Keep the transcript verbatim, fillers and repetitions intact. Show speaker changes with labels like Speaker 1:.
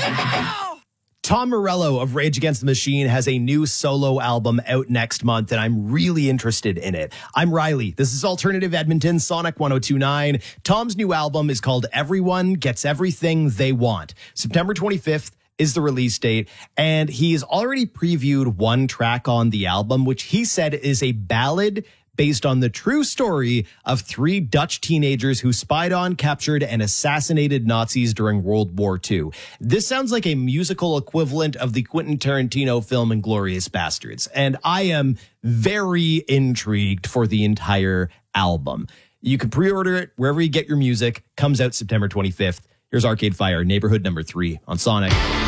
Speaker 1: Tom Morello of Rage Against the Machine has a new solo album out next month, and I'm really interested in it. I'm Riley. This is Alternative Edmonton, Sonic one oh two point nine. Tom's new album is called Everyone Gets Everything They Want. September twenty-fifth is the release date, and he's already previewed one track on the album, which he said is a ballad based on the true story of three Dutch teenagers who spied on, captured, and assassinated Nazis during World War Two. This sounds like a musical equivalent of the Quentin Tarantino film Inglourious Bastards, and I am very intrigued for the entire album. You can pre-order it wherever you get your music. Comes out September twenty-fifth. Here's Arcade Fire, Neighborhood Number Three on Sonic.